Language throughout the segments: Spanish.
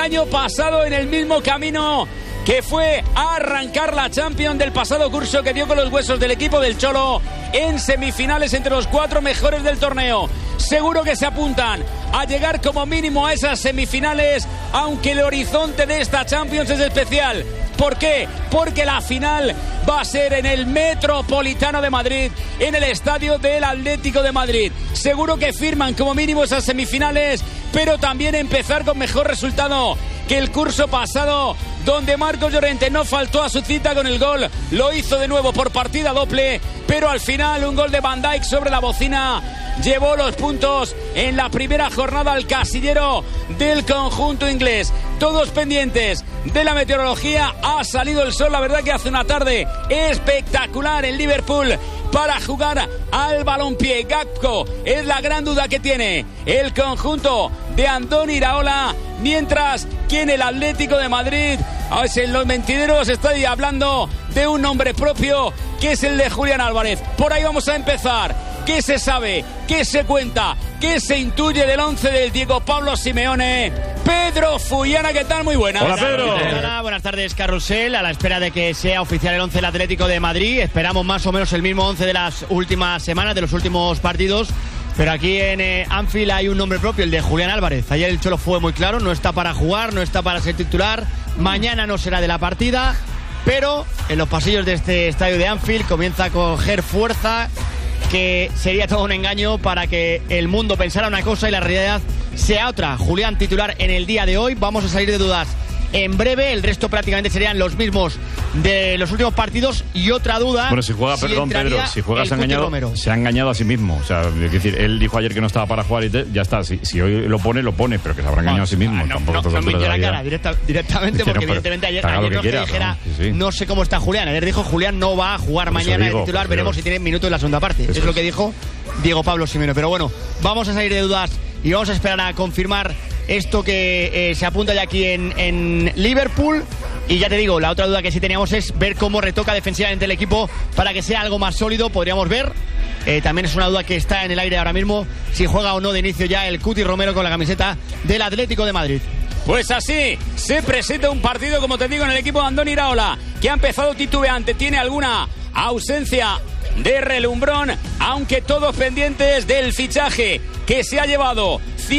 año pasado en el mismo camino que fue a arrancar la Champions del pasado curso, que dio con los huesos del equipo del Cholo en semifinales entre los 4 mejores del torneo. Seguro que se apuntan a llegar como mínimo a esas semifinales, aunque el horizonte de esta Champions es especial. ¿Por qué? Porque la final va a ser en el Metropolitano de Madrid, en el estadio del Atlético de Madrid. Seguro que firman como mínimo esas semifinales, pero también empezar con mejor resultado que el curso pasado, donde Marcos Llorente no faltó a su cita con el gol. Lo hizo de nuevo por partida doble, pero al final un gol de Van Dijk sobre la bocina llevó los puntos en la primera jornada al casillero del conjunto inglés. Todos pendientes de la meteorología. Ha salido el sol, la verdad que hace una tarde espectacular en Liverpool para jugar al balompié. Gakpo es la gran duda que tiene el conjunto de Andoni Iraola, mientras que en el Atlético de Madrid, en los mentideros, está hablando de un nombre propio, que es el de Julián Álvarez. Por ahí vamos a empezar. ¿Qué se sabe? ¿Qué se cuenta? ¿Qué se intuye del 11 del Diego Pablo Simeone? Pedro Fuyana, ¿qué tal? Muy buenas. Hola, Pedro. Hola, buenas tardes, Carrusel. A la espera de que sea oficial el 11 del Atlético de Madrid. Esperamos más o menos el mismo 11 de las últimas semanas, de los últimos partidos. Pero aquí en Anfield hay un nombre propio, el de Julián Álvarez. Ayer el Cholo fue muy claro, no está para jugar, no está para ser titular. Mañana no será de la partida, pero en los pasillos de este estadio de Anfield comienza a coger fuerza, que sería todo un engaño para que el mundo pensara una cosa y la realidad sea otra. Julián titular en el día de hoy. Vamos a salir de dudas en breve. El resto prácticamente serían los mismos de los últimos partidos. Y otra duda... Bueno, si juega, perdón, Pedro, si juega se ha engañado a sí mismo. O sea, es decir, él dijo ayer que no estaba para jugar y ya está. Si hoy lo pone, pero que se habrá engañado a sí mismo. No me hinche la cara directamente, porque evidentemente ayer no es que dijera, no sé cómo está Julián. Ayer dijo, Julián no va a jugar mañana de titular, veremos si tiene minutos en la segunda parte. Eso es lo que dijo Diego Pablo Simeone. Pero bueno, vamos a salir de dudas y vamos a esperar a confirmar esto que se apunta ya aquí en Liverpool. Y ya te digo, la otra duda que sí teníamos es ver cómo retoca defensivamente el equipo para que sea algo más sólido. Podríamos ver, también es una duda que está en el aire ahora mismo, si juega o no de inicio ya el Cuti Romero con la camiseta del Atlético de Madrid. Pues así se presenta un partido, como te digo, en el equipo de Andoni Iraola, que ha empezado titubeante, tiene alguna ausencia de relumbrón, aunque todos pendientes del fichaje que se ha llevado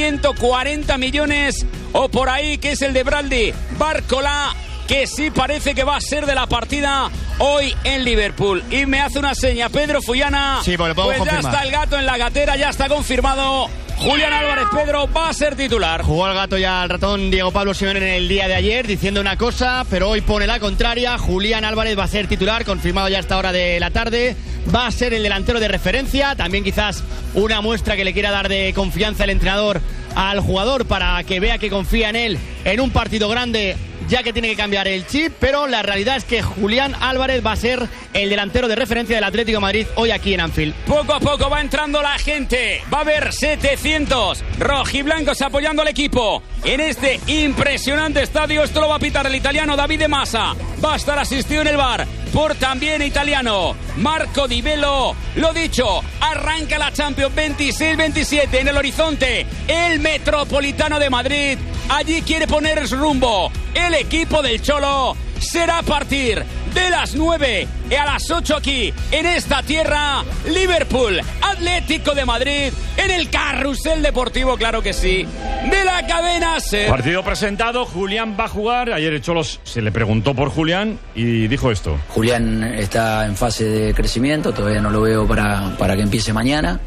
140 millones o por ahí, que es el de Bradley Barcola, que sí parece que va a ser de la partida hoy en Liverpool. Y me hace una seña Pedro Fuyana. Sí, pues confirmar. Ya está el gato en la gatera, ya está confirmado. Julián Álvarez, Pedro, va a ser titular. Jugó al gato ya al ratón Diego Pablo Simeone en el día de ayer, diciendo una cosa, pero hoy pone la contraria. Julián Álvarez va a ser titular, confirmado ya a esta hora de la tarde. Va a ser el delantero de referencia. También quizás una muestra que le quiera dar de confianza el entrenador al jugador, para que vea que confía en él en un partido grande, ya que tiene que cambiar el chip. Pero la realidad es que Julián Álvarez va a ser el delantero de referencia del Atlético de Madrid hoy aquí en Anfield. Poco a poco va entrando la gente. Va a haber 700 rojiblancos apoyando al equipo en este impresionante estadio. Esto lo va a pitar el italiano David De Massa. Va a estar asistido en el bar por también italiano Marco Di Bello. Lo dicho, arranca la Champions 26-27 en el horizonte el Metropolitano de Madrid. Allí quiere poner su rumbo el equipo del Cholo. Será a partir de las 9 a las 8 aquí en esta tierra. Liverpool, Atlético de Madrid, en el carrusel deportivo, claro que sí, de la cadena SER. Partido presentado, Julián va a jugar. Ayer el Cholo se le preguntó por Julián y dijo esto. Julián está en fase de crecimiento, todavía no lo veo para que empiece mañana,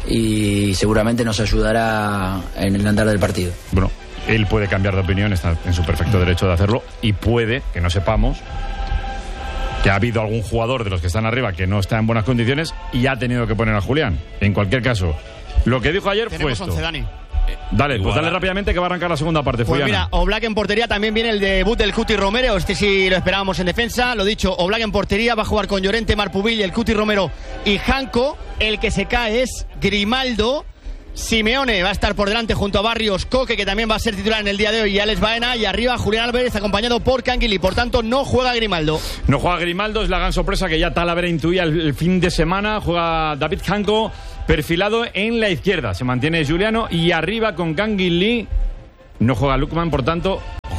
y seguramente nos ayudará en el andar del partido. Bueno, él puede cambiar de opinión, está en su perfecto derecho de hacerlo, y puede que no sepamos que ha habido algún jugador de los que están arriba que no está en buenas condiciones y ha tenido que poner a Julián. En cualquier caso, lo que dijo ayer fue esto. 11, Dani. Dale, pues dale rápidamente que va a arrancar la segunda parte. Pues mira, Oblak en portería, también viene el debut del Cuti Romero. Este sí lo esperábamos en defensa. Lo dicho, Oblak en portería, va a jugar con Llorente, Marpubil, el Cuti Romero y Janko. El que se cae es Grimaldo. Simeone va a estar por delante junto a Barrios, Coque, que también va a ser titular en el día de hoy, y Alex Baena, y arriba Julián Álvarez acompañado por Canguilí. Por tanto, no juega Grimaldo. No juega Grimaldo, es la gran sorpresa que ya Talavera intuía el fin de semana. Juega David Janko, perfilado en la izquierda. Se mantiene Juliano, y arriba con Canguilí no juega Lukman, por tanto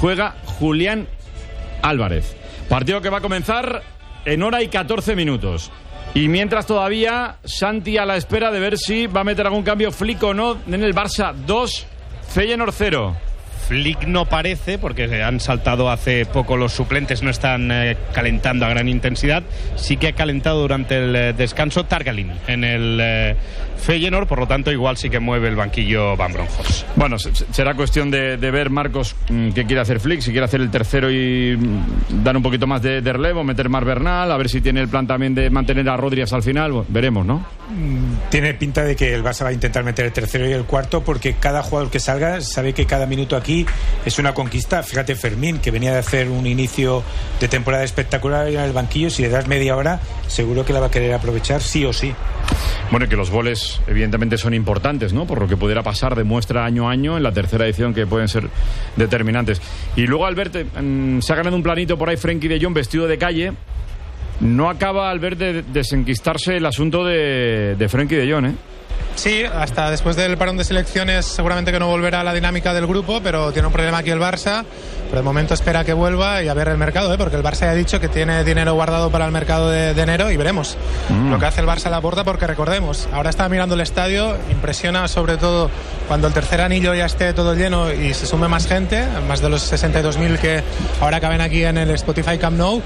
juega Julián Álvarez. Partido que va a comenzar en hora y 14 minutos. Y mientras todavía Santi a la espera de ver si va a meter algún cambio Flick o no en el Barça 2, Feyenoord 0. Flick no parece, porque han saltado hace poco los suplentes, no están calentando a gran intensidad. Sí que ha calentado durante el descanso Targalin en el Feyenoord, por lo tanto igual sí que mueve el banquillo Van Bronckhorst. Bueno, será cuestión de ver, Marcos, qué quiere hacer Flick, si quiere hacer el tercero y dar un poquito más de relevo, meter más Bernal, a ver si tiene el plan también de mantener a Rodri hasta el final. Bueno, veremos, ¿no? Tiene pinta de que el Barça va a intentar meter el tercero y el cuarto, porque cada jugador que salga sabe que cada minuto aquí es una conquista. Fíjate, Fermín, que venía de hacer un inicio de temporada espectacular en el banquillo, si le das media hora seguro que la va a querer aprovechar sí o sí. Bueno, y que los goles evidentemente son importantes, ¿no? Por lo que pudiera pasar, demuestra año a año en la tercera edición que pueden ser determinantes. Y luego, Albert, se ha ganado un planito por ahí Frenkie de Jong vestido de calle. No acaba, Albert, de desenquistarse el asunto de Frenkie de Jong, ¿eh? Sí, hasta después del parón de selecciones seguramente que no volverá a la dinámica del grupo, pero tiene un problema aquí el Barça. Pero de momento espera que vuelva y a ver el mercado, porque el Barça ya ha dicho que tiene dinero guardado para el mercado de enero y veremos lo que hace el Barça a la puerta, porque recordemos, ahora está mirando el estadio, impresiona sobre todo cuando el tercer anillo ya esté todo lleno y se sume más gente, más de los 62.000 que ahora caben aquí en el Spotify Camp Nou,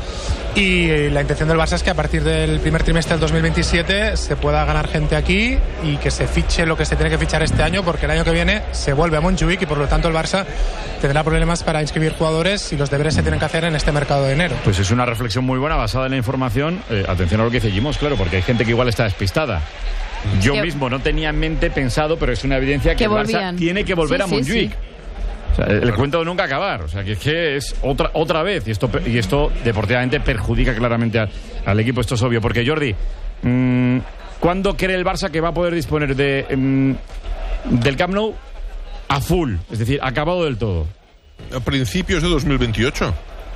y la intención del Barça es que a partir del primer trimestre del 2027 se pueda ganar gente aquí y que se fiche lo que se tiene que fichar este año, porque el año que viene se vuelve a Montjuic y por lo tanto el Barça tendrá problemas para inscribir jugadores y los deberes se tienen que hacer en este mercado de enero. Pues es una reflexión muy buena basada en la información. Atención a lo que dice Jimos, claro, porque hay gente que igual está despistada. Yo mismo no tenía en mente pensado, pero es una evidencia que el Barça tiene que volver a Montjuic. Sí. O sea, el cuento de nunca acabar. O sea, que es otra vez. Y esto deportivamente perjudica claramente al equipo. Esto es obvio. Porque, Jordi, ¿cuándo cree el Barça que va a poder disponer del Camp Nou a full? Es decir, acabado del todo. A principios de 2028.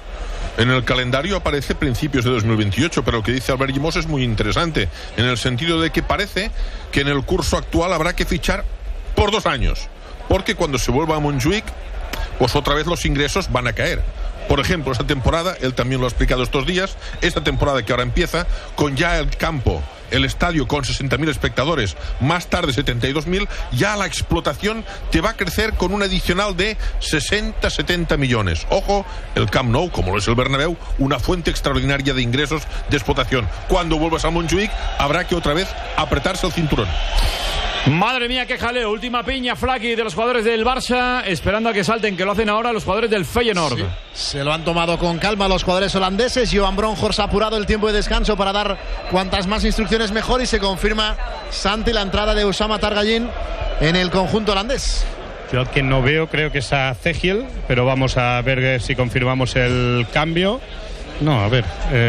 En el calendario aparece principios de 2028, pero lo que dice Albert Llimós es muy interesante, en el sentido de que parece que en el curso actual habrá que fichar por 2 años, porque cuando se vuelva a Montjuic, pues otra vez los ingresos van a caer. Por ejemplo, esta temporada, él también lo ha explicado estos días, esta temporada que ahora empieza, con ya el campo, el estadio con 60.000 espectadores, más tarde 72.000, ya la explotación te va a crecer con un adicional de 60-70 millones. Ojo, el Camp Nou, como lo es el Bernabéu, una fuente extraordinaria de ingresos de explotación. Cuando vuelvas a Montjuic, habrá que otra vez apretarse el cinturón. Madre mía, qué jaleo. Última piña, Flaky, de los jugadores del Barça, esperando a que salten, que lo hacen ahora los jugadores del Feyenoord. Sí, se lo han tomado con calma los jugadores holandeses. Johan Bronkhorst ha apurado el tiempo de descanso para dar cuantas más instrucciones mejor, y se confirma, Santi, la entrada de Oussama Targayin en el conjunto holandés. Yo que no veo, creo que es a Cegiel, pero vamos a ver si confirmamos el cambio. No, a ver,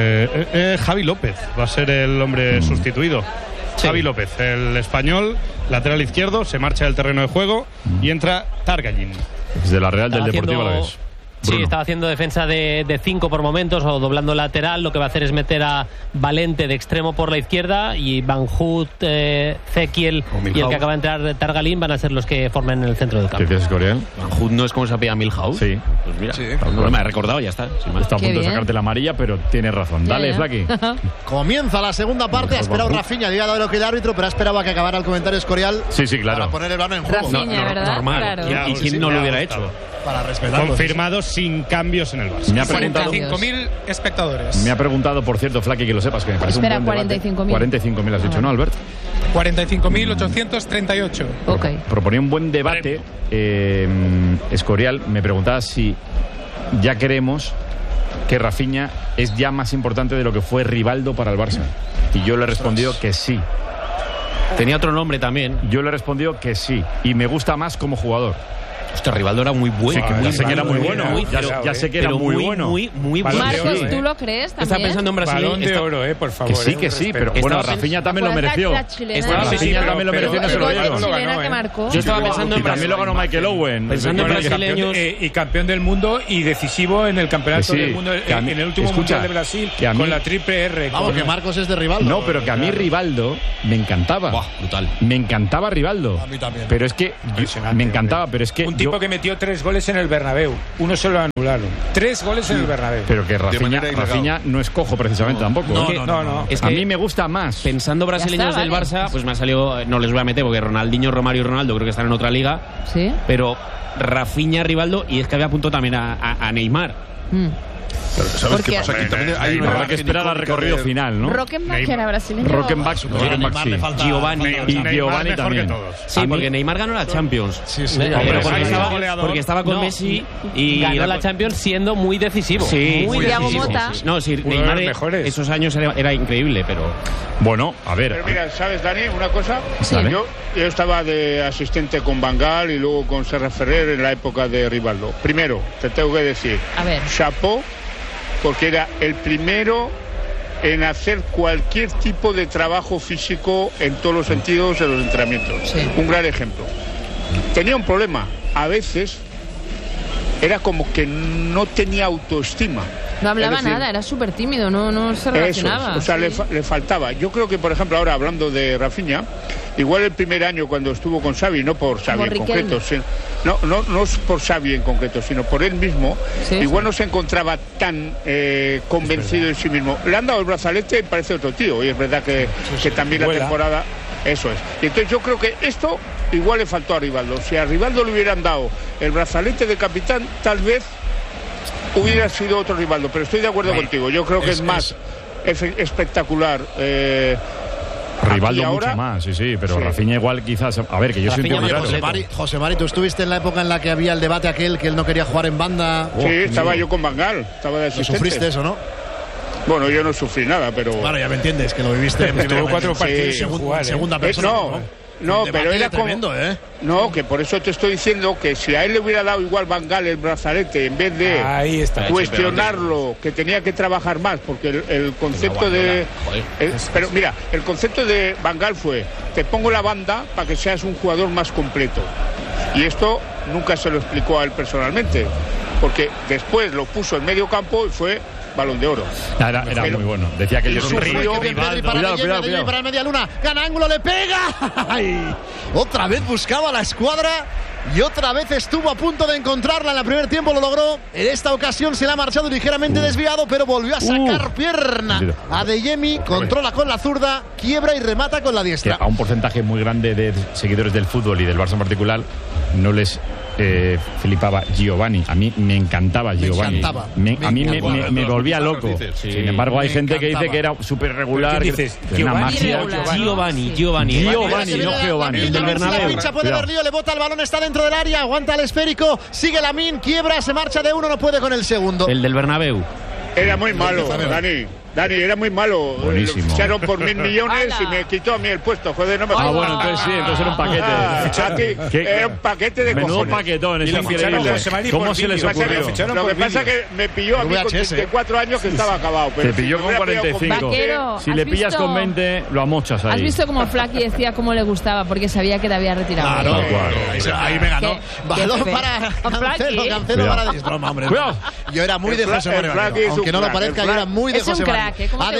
Javi López va a ser el hombre sustituido. Sí. Javi López, el español, lateral izquierdo, se marcha del terreno de juego y entra Targayin. Desde la Real del Deportivo Alavés. Sí, estaba haciendo defensa de 5 por momentos o doblando lateral. Lo que va a hacer es meter a Valente de extremo por la izquierda, y Van Hout, Cegiel y el que acaba de entrar Targayin van a ser los que formen el centro del campo. ¿Qué dices, Coriel? Van Hout no es como se apellida Milhouse. Sí. Pues mira, sí. No me ha recordado, ya está. Está a punto de sacarte la amarilla, pero tienes razón. Dale, Flaky. Comienza la segunda parte. Ha esperado Rafinha, le ha dado lo que el árbitro, pero ha esperado a que acabara el comentario Escorial. Sí, claro. Para poner el balón en juego. Rafinha, ¿verdad? Normal. Claro. ¿Y quién no lo hubiera hecho? Para respetarlo. Confirmado sin cambios en el Barça. 45.000 espectadores. Me ha preguntado, por cierto, Flaky, que lo sepas, que me parece Espera, un buen 45.000. 45.000 has dicho, ¿no, Albert? 45.838. Ok. Proponía un buen debate. Escorial me preguntaba si ya creemos que Rafinha es ya más importante de lo que fue Rivaldo para el Barça. Y yo le he respondido que sí. Tenía otro nombre también. Yo le he respondido que sí. Y me gusta más como jugador. Hostia, Rivaldo era muy bueno. Sí, ya sé que era muy bueno. Ya sé que era muy bueno. Muy bueno. Marcos, ¿tú lo crees también? Está pensando en Brasil. Balón de oro, por favor. Que sí, pero bueno, Rafinha también lo mereció. Rafinha también lo mereció, no se lo dieron. Yo estaba pensando en Brasil. Y también lo ganó Michael Owen. Pensando en brasileños. Y campeón del mundo y decisivo en el campeonato del mundo, en el último mundial de Brasil, con la triple R. Vamos, que Marcos es de Rivaldo. No, pero que a mí Rivaldo me encantaba. Brutal. Me encantaba Rivaldo. A mí también. Pero es que me encantaba, pero es que tipo que metió 3 goles en el Bernabéu. Uno se lo anularon. 3 goles en el Bernabéu. Pero que Rafinha no es cojo precisamente tampoco. No. Es que, a mí me gusta más. Pensando brasileños del Barça, pues me ha salido, no les voy a meter porque Ronaldinho, Romario y Ronaldo creo que están en otra liga. Sí. Pero Rafinha, Rivaldo, y es que había apuntado también a Neymar. Pero ¿sabes qué pasa? Aquí también hay una Habrá que esperar al recorrido final, ¿no? Rockenbach era brasileño. Rockenbach sí. Giovanni. Y Giovanni también. Sí, porque Neymar ganó la Champions. Sí. Porque estaba con Messi y ganó la Champions siendo muy decisivo. Sí, muy decisivo. No, sí, Neymar esos años era increíble, pero... Bueno, a ver. Pero mira, ¿sabes, Dani, una cosa? Sí. Yo estaba de asistente con Van Gaal y luego con Serra Ferrer en la época de Rivaldo. Primero, te tengo que decir, A ver. chapó, porque era el primero en hacer cualquier tipo de trabajo físico en todos los sentidos de los entrenamientos. Sí. Un gran ejemplo. Tenía un problema. A veces era como que no tenía autoestima. No hablaba Es decir, nada, era súper tímido, no se relacionaba. Eso, o sea, sí. le faltaba. Yo creo que, por ejemplo, ahora hablando de Rafinha, igual el primer año cuando estuvo con Xavi, no por Xavi en concreto, no es por Xavi en concreto, sino por él mismo, igual no se encontraba tan convencido de sí mismo. Le han dado el brazalete y parece otro tío, y es verdad que también la temporada... Eso es. Y entonces yo creo que esto igual le faltó a Rivaldo. Si a Rivaldo le hubieran dado el brazalete de capitán, tal vez hubiera sido otro Rivaldo, pero estoy de acuerdo contigo. Yo creo que es más espectacular. Rivaldo mucho más, sí, pero Rafinha igual quizás... A ver, que yo soy un tío muy raro. José Mari, tú estuviste en la época en la que había el debate aquel que él no quería jugar en banda. Sí, estaba yo con Van Gaal, estaba de asistente. ¿Sufriste eso, no? Bueno, yo no sufrí nada, pero... Bueno, ya me entiendes, que lo viviste en Estuvo 4 partidos sin jugar, segunda persona. No, pero era tremendo, como... No, que por eso te estoy diciendo que si a él le hubiera dado igual Van Gaal el brazalete, en vez de cuestionarlo, que tenía que trabajar más, porque el concepto de... pero mira, el concepto de Van Gaal fue, te pongo la banda para que seas un jugador más completo. Y esto nunca se lo explicó a él personalmente, porque después lo puso en medio campo y fue Balón de Oro. Era muy bueno. Decía que yo soy Rivaldo. Cuidado. Para el media luna. Gana ángulo, le pega. ¡Ay! Otra vez buscaba la escuadra y otra vez estuvo a punto de encontrarla. En el primer tiempo lo logró. En esta ocasión se le ha marchado ligeramente desviado, pero volvió a sacar pierna. Adeyemi controla con la zurda, quiebra y remata con la diestra. A un porcentaje muy grande de seguidores del fútbol y del Barça en particular no les flipaba Giovanni. A mí me encantaba Giovanni. A mí me volvía loco. Sin embargo, hay gente que dice que era súper regular. ¿Qué dices? Giovanni, no Giovanni. El del Bernabéu. La pincha, puede haber lío, le bota el balón, está dentro del área, aguanta el esférico, sigue Lamine, quiebra, se marcha de uno, no puede con el segundo. El del Bernabéu. Era muy malo, Dani, era muy malo. Buenísimo. Lo ficharon por 1.000 millones y me quitó a mí el puesto. Joder, no me bueno, entonces era un paquete. Era un paquete de menudo cojones. paquetón, es increíble. ¿Cómo se les ocurrió? Lo que pasa es que me pilló a mí con 34 años que estaba acabado. Pero te pilló con 45. Si le pillas con 20, lo amochas ahí. ¿Has visto cómo Flaky decía cómo le gustaba? Porque sabía que te había retirado. Claro, ahí me ganó. Balón para Cancelo para... Es broma, hombre. Yo era muy de José María. Aunque no lo parezca, yo era muy de José María.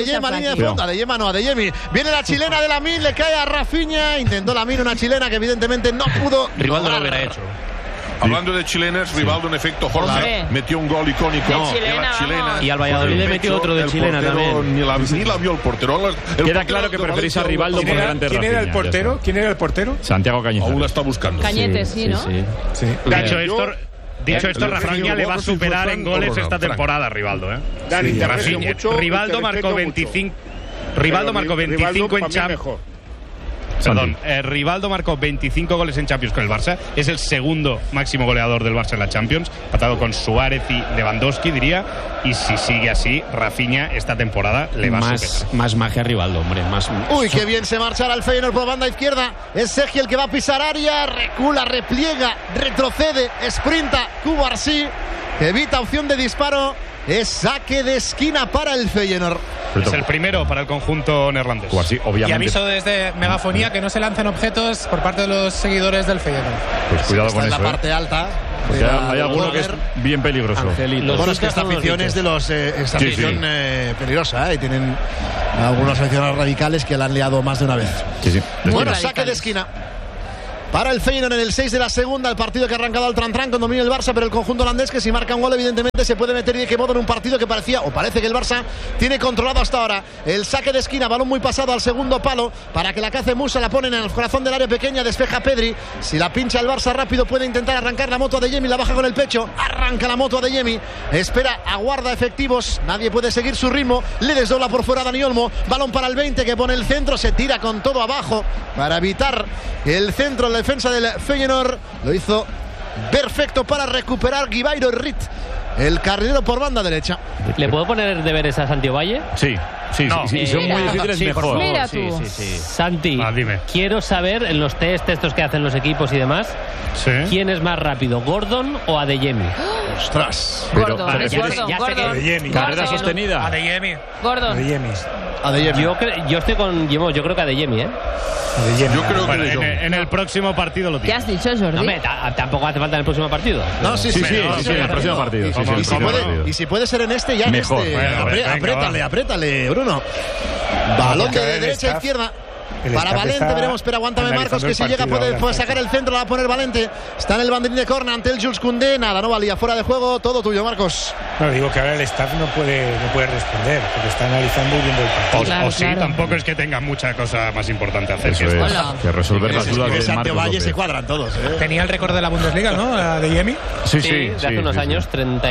Adeyemi no, Adeyemi. Viene la chilena de Lamine, le cae a Rafinha. Intentó Lamine una chilena que evidentemente no pudo. Rivaldo lo hubiera hecho. Hablando de chilenas, Rivaldo en efecto, Jorge, metió un gol icónico. Chilena. Y al Valladolid le metió otro de chilena también. Ni la vio el portero. Queda claro que preferís a Rivaldo por delante de Rafinha. ¿Quién era el portero? Santiago Cañete. Aún la está buscando. Cañete, sí, ¿no? Dicho esto, Rafinha le va a superar en goles esta temporada a Rivaldo. Dani, te aprecio mucho. Rivaldo marcó 25. Rivaldo marcó 25 en Champions. Perdón, Rivaldo marcó 25 goles en Champions con el Barça. Es el segundo máximo goleador del Barça en la Champions, empatado con Suárez y Lewandowski, diría. Y si sigue así, Rafinha esta temporada le va a superar. Más magia a Rivaldo, hombre. Uy, qué bien se marchará el Feyenoord por banda izquierda. Es Sergi el que va a pisar área. Recula, repliega, retrocede, sprinta. Cubarsí evita opción de disparo. Es saque de esquina para el Feyenoord. Es el primero para el conjunto neerlandés. Sí, obviamente. Y aviso desde Megafonía que no se lancen objetos por parte de los seguidores del Feyenoord. Pues cuidado con eso. En la parte alta. Porque hay alguno que es bien peligroso. Bueno, es que esta afición es de los. Esta afición peligrosa, y tienen algunos aficionados radicales que la han liado más de una vez. Sí. Bueno, saque de esquina. para el Feyenoord en el 6 de la segunda. El partido que ha arrancado al tran-tran con dominio del Barça, pero el conjunto holandés que si marca un gol evidentemente se puede meter de qué modo en un partido que parecía, o parece que el Barça tiene controlado hasta ahora. El saque de esquina, balón muy pasado al segundo palo para que la cace Musa, la ponen en el corazón del área pequeña, despeja Pedri. Si la pincha el Barça rápido puede intentar arrancar la moto a Adeyemi, la baja con el pecho, arranca la moto a Adeyemi, espera, aguarda efectivos, nadie puede seguir su ritmo, le desdobla por fuera a Dani Olmo, balón para el 20 que pone el centro, se tira con todo abajo para evitar el centro en la defensa del Feyenoord. Lo hizo perfecto para recuperar Guibairo Rit, el carrilero por banda derecha. ¿Le puedo poner deberes a Santi Ovalle? Sí. Sí, son muy difíciles, mejor. Mira tú. Sí. Santi, dime. Quiero saber en los estos que hacen los equipos y demás, ¿quién es más rápido, Gordon o Adeyemi? ¡Ostras! Gordon. Carrera sostenida. Adeyemi. Gordon. Yo estoy con Guimón, yo creo que Adeyemi, Yo creo que en el próximo partido lo tiene. ¿Qué has dicho, Jordi? No, tampoco hace falta en el próximo partido. No, sí, en el próximo partido. Y si puede ser en este, ya mejor. en este. Apriétale, Bruno. Balón de derecha a izquierda. Para Valente veremos, pero aguántame Marcos, que si llega puede sacar el centro, la va a poner Valente. Está en el banderín de córner ante el Jules Koundé, nada, no valía, fuera de juego, todo tuyo, Marcos. No, digo que ahora el staff no puede responder, porque está analizando y viendo el partido. Sí, tampoco es que tenga mucha cosa más importante hacer que resolver las dudas de Marcos López. Se cuadran todos. Tenía el récord de la Bundesliga, ¿no? De Adeyemi. Sí, de hace unos años,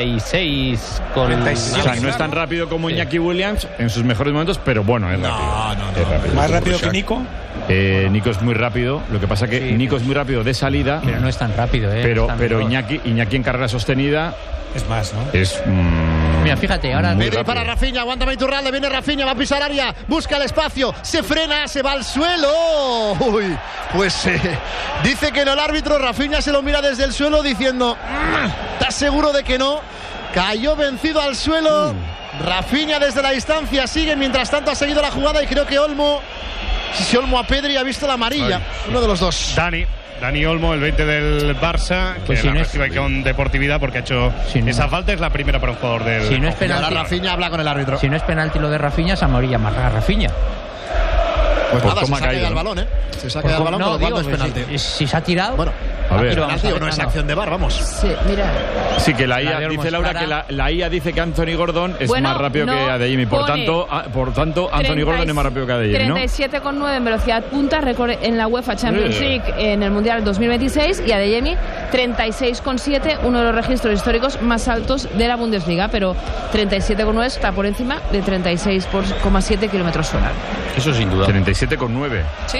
36 con... 36. O sea, no es tan rápido como Iñaki Williams en sus mejores momentos, pero bueno, es rápido. ¿Más rápido que Nico? Nico es muy rápido, lo que pasa que Nico es muy rápido de salida, pero no es tan rápido, pero Iñaki en carrera sostenida es más, ¿no? Es mira, fíjate, ahora Pedri para Rafinha, aguántame Iturralde, viene Rafinha, va a pisar área, busca el espacio, se frena, se va al suelo. Uy, pues dice que no el árbitro, Rafinha se lo mira desde el suelo diciendo, ¿estás seguro de que no? Cayó vencido al suelo. Rafinha desde la distancia sigue, mientras tanto ha seguido la jugada y creo que Olmo a Pedri ha visto la amarilla. Uno de los dos. Dani Olmo, el 20 del Barça, pues que la recibe con deportividad porque ha hecho esa falta, es la primera para un jugador del... Si no es penalti, ahora Rafinha habla con el árbitro. Si no es penalti lo de Rafinha, es amarilla más a Rafinha. Pues nada, se saca el balón, Se saca el balón, por lo cual no es penalti. Si se ha tirado... Bueno, a ver. penalti o no es acción de VAR, vamos. Sí, mira. Sí, que la IA, dice Laura, que la IA dice que Anthony Gordon es más rápido que Adeyemi. Por tanto, Anthony Gordon es más rápido que Adeyemi, ¿no? 37,9 en velocidad punta, récord en la UEFA Champions League en el Mundial 2026, y Adeyemi 36,7, uno de los registros históricos más altos de la Bundesliga, pero 37,9 está por encima de 36,7 kilómetros hora. Eso sin duda. 37,9. Sí.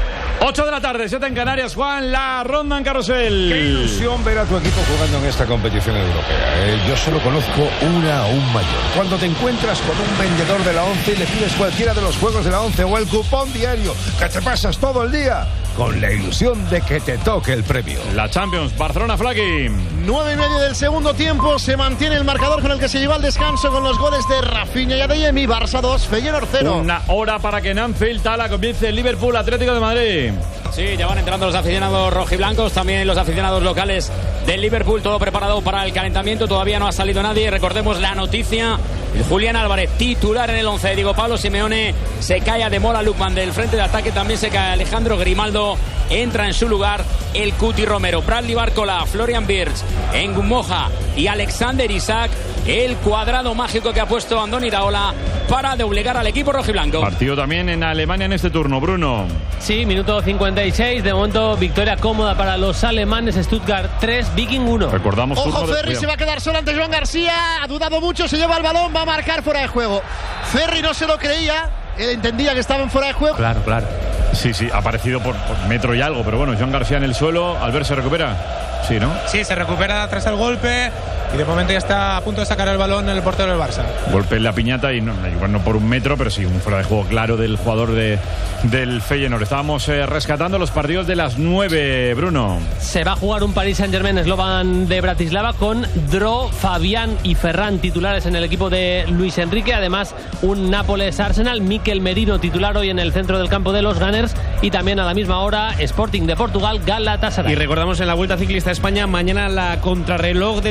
8 de la tarde, 7 en Canarias. Juan, la ronda en carrusel. Qué ilusión ver a tu equipo jugando en esta competición europea. Yo solo conozco una aún mayor. Cuando te encuentras con un vendedor de la ONCE y le pides cualquiera de los juegos de la ONCE o el cupón diario, que te pasas todo el día con la ilusión de que te toque el premio. La Champions, Barcelona-Flaki. 9:30 del segundo tiempo, se mantiene el marcador con el que se lleva al descanso con los goles de Rafinha y Adeyemi. Barça 2, Feyenoord 0. Una hora para que en Anfield Tala comience el Liverpool Atlético de Madrid. Sí, ya van entrando los aficionados rojiblancos, también los aficionados locales del Liverpool, todo preparado para el calentamiento, todavía no ha salido nadie. Recordemos la noticia, Julián Álvarez titular en el 11 de Diego Pablo Simeone, se cae Ademola Lookman del frente de ataque, también se cae Alejandro Grimaldo, entra en su lugar el Cuti Romero, Bradley Barcola, Florian Wirtz, Engum Moja y Alexander Isak, el cuadrado mágico que ha puesto Andoni Iraola para doblegar al equipo rojiblanco. Partido también en Alemania en este turno, Bruno. Sí, minuto 56, de momento victoria cómoda para los alemanes, Stuttgart 3, Viking 1. Recordamos. Ojo, Ferri se va a quedar solo ante Joan García, ha dudado mucho, se lleva el balón, va a marcar fuera de juego. Ferri no se lo creía, él entendía que estaba en fuera de juego. Claro. Sí, ha aparecido por metro y algo, pero bueno, Joan García en el suelo, Albert se recupera. Sí, ¿no? Sí, se recupera tras el golpe y de momento ya está a punto de sacar el balón el portero del Barça. Golpe en la piñata y igual no por un metro, pero sí un fuera de juego claro del jugador del Feyenoord. Estábamos rescatando los partidos de las 9, Bruno. Se va a jugar un Paris Saint-Germain Slovan de Bratislava con Dro, Fabián y Ferran titulares en el equipo de Luis Enrique. Además, un Nápoles-Arsenal, Mikel Merino titular hoy en el centro del campo de los Gunners. Y también a la misma hora, Sporting de Portugal, Galatasaray. Y recordamos en la Vuelta Ciclista a España, mañana la contrarreloj de 30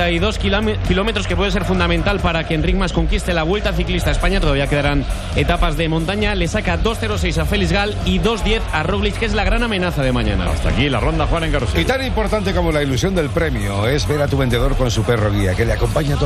52 kilómetros, que puede ser fundamental para que Enric Mas conquiste la Vuelta Ciclista a España. Todavía quedarán etapas de montaña. Le saca 2.06 a Félix Gal y 2.10 a Roglic, que es la gran amenaza de mañana. Hasta aquí la ronda, Juan, en Carrusel. Y tan importante como la ilusión del premio es ver a tu vendedor con su perro guía, que le acompaña todo